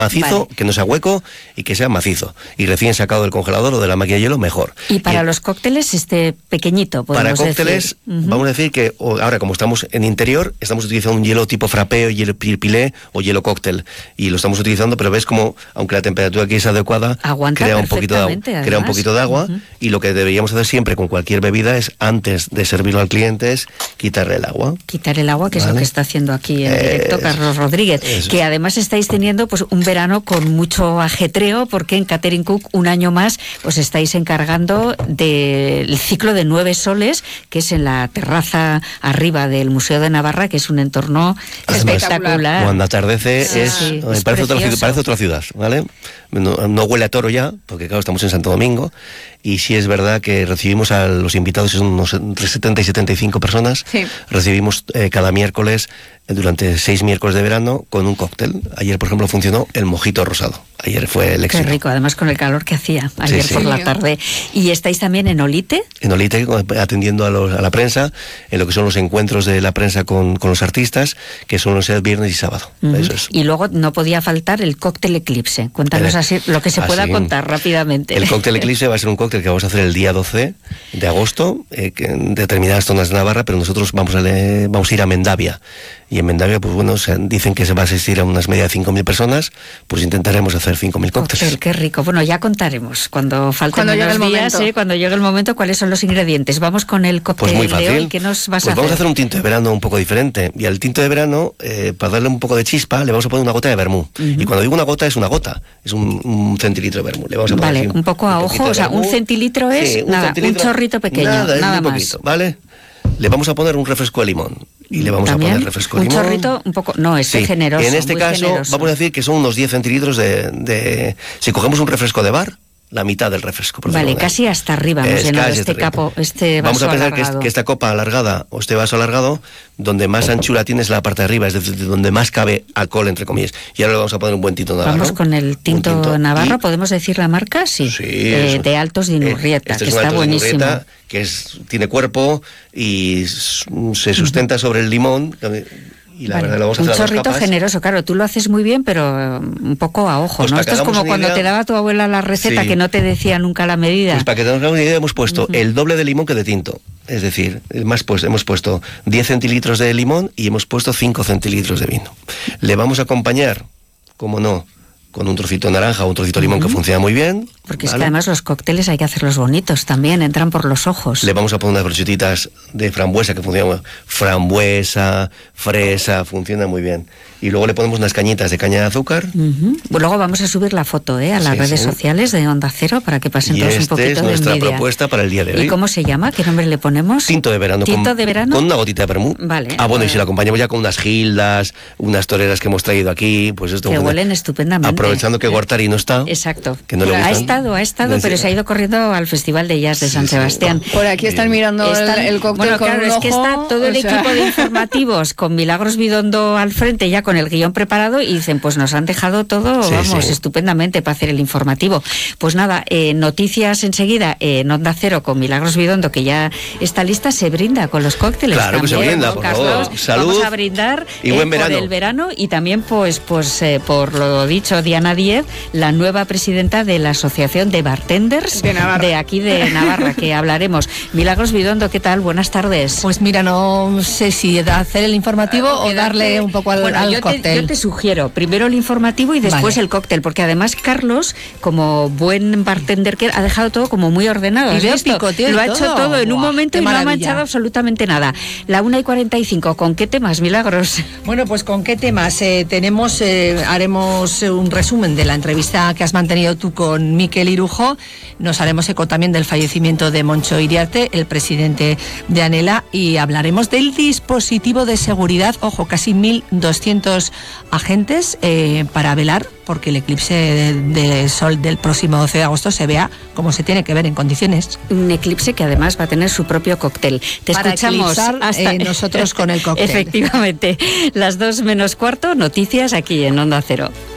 macizo, que no sea hueco y que sea macizo. Y recién sacado del congelador o de la máquina de hielo, mejor. Y para los cócteles, pequeñito, podemos para cócteles, decir. Vamos a decir que ahora, como estamos en interior, estamos utilizando un hielo tipo frappé, o hielo pilé o hielo cóctel. Y lo estamos utilizando, pero ves como, aunque la temperatura aquí es adecuada, crea un poquito de agua. Y lo que deberíamos hacer siempre con cualquier bebida es, antes de servirlo al cliente, es quitarle el agua. Quitar el agua, que es lo que está haciendo aquí en directo Carlos Rodríguez. Que además estáis teniendo pues un verano con mucho ajetreo, porque en Catering Cook un año más os estáis encargando del ciclo de 9 soles, que es en la terraza arriba del Museo de Navarra, que es un entorno espectacular. Cuando atardece parece otra ciudad, ¿vale? No huele a toro ya, porque claro, estamos en Santo Domingo, y sí es verdad que recibimos a los invitados, son unos entre 70 y 75 personas, recibimos cada miércoles, durante 6 miércoles de verano, con un cóctel. Ayer, por ejemplo, funcionó el mojito rosado. Ayer fue el éxito. Qué rico, además con el calor que hacía ayer por la tarde. ¿Y estáis también en Olite? En Olite, atendiendo a la prensa, en lo que son los encuentros de la prensa con los artistas, que son los viernes y sábado. Eso es. Y luego no podía faltar el cóctel Eclipse. Cuéntanos así lo que se pueda contar rápidamente. El cóctel Eclipse va a ser un cóctel que vamos a hacer el día 12 de agosto, en determinadas zonas de Navarra, pero nosotros vamos a ir a Mendavia. Y en Mendavia, pues bueno, dicen que se va a asistir a unas media de 5.000 personas, pues intentaremos hacer 5.000 cócteles. Qué rico. Bueno, ya contaremos cuando falten unos días, cuando llegue el momento, cuáles son los ingredientes. Vamos con el cóctel pues muy fácil. De hoy. ¿Qué nos vas a hacer? Vamos a hacer un tinto de verano un poco diferente. Y al tinto de verano, para darle un poco de chispa, le vamos a poner una gota de vermú. Y cuando digo una gota, es una gota. Es un centilitro de vermú. Le vamos a poner un poco a ojo, o sea, un centilitro es un chorrito pequeño, nada más. Poquito, ¿vale? Le vamos a poner un refresco de limón. Y le vamos a poner refresco de limón. Un chorrito un poco, no, es generoso. En este caso, generoso. Vamos a decir que son unos 10 centilitros de... Si cogemos un refresco de bar, la mitad del refresco. Vale, casi hasta arriba hemos llenado este vaso. Vamos a pensar que esta copa alargada, o este vaso alargado, donde más anchura tiene es la parte de arriba, es decir, donde más cabe alcohol, entre comillas. Y ahora le vamos a poner un buen tinto navarro. Vamos con el tinto navarro, ¿podemos decir la marca? Sí, de Altos de Inurrieta, que está buenísimo. Que tiene cuerpo y se sustenta sobre el limón. Y la verdad, lo vamos a hacer un chorrito generoso, claro, tú lo haces muy bien, pero un poco a ojo, pues ¿no? Esto es como cuando te daba tu abuela la receta, que no te decía nunca la medida. Pues para que tengamos una idea, hemos puesto el doble de limón que de tinto. Es decir, hemos puesto 10 centilitros de limón y hemos puesto 5 centilitros de vino. Le vamos a acompañar, como no, con un trocito de naranja o un trocito de limón que funciona muy bien. Porque es que además los cócteles hay que hacerlos bonitos también, entran por los ojos. Le vamos a poner unas brochetitas de frambuesa que funcionan, frambuesa, fresa, funciona muy bien. Y luego le ponemos unas cañitas de caña de azúcar. Luego vamos a subir la foto a las redes sociales de Onda Cero para que pasen todos un poquito de envidia. Y esta es nuestra propuesta para el día de hoy. ¿Y cómo se llama? ¿Qué nombre le ponemos? Tinto de verano. ¿Tinto de verano? Con una gotita de vermú. Vale. Bueno, y si lo acompañamos ya con unas gildas, unas toreras que hemos traído aquí, pues esto... Que huelen estupendamente. Aprovechando que Guartari no está. Exacto. Que no le gustan. Ha estado, pero se ha ido corriendo al Festival de Jazz de San Sebastián. Por aquí están mirando el cóctel. Bueno, claro, es que está todo el equipo de informativos con Milagros Bidondo al frente, ya con el guión preparado, y dicen, pues nos han dejado todo, estupendamente para hacer el informativo. Pues nada, noticias enseguida en Onda Cero con Milagros Bidondo, que ya está lista, se brinda con los cócteles. Claro también, que se brinda, por favor. Salud. Vamos a brindar y buen verano. Por el verano, y también pues por lo dicho, Diana Díez, la nueva presidenta de la Asociación de Bartenders de aquí de Navarra, que hablaremos. Milagros Bidondo, ¿qué tal? Buenas tardes. Pues mira, no sé si hacer el informativo o darle un poco al cóctel. Yo te sugiero primero el informativo y después el cóctel, porque además Carlos, como buen bartender que ha dejado todo como muy ordenado. Y lo ha hecho todo en un momento y no ha manchado absolutamente nada. La 1:45, ¿con qué temas, Milagros? Bueno, pues con qué temas. Haremos un resumen de la entrevista que has mantenido tú con Mikel Irujo. Nos haremos eco también del fallecimiento de Moncho Iriarte, el presidente de Anela, y hablaremos del dispositivo de seguridad, casi 1.200 agentes para velar porque el eclipse de sol del próximo 12 de agosto se vea como se tiene que ver en condiciones. Un eclipse que además va a tener su propio cóctel. Te para escuchamos hasta nosotros con el cóctel. Efectivamente. Las 2:15, noticias aquí en Onda Cero.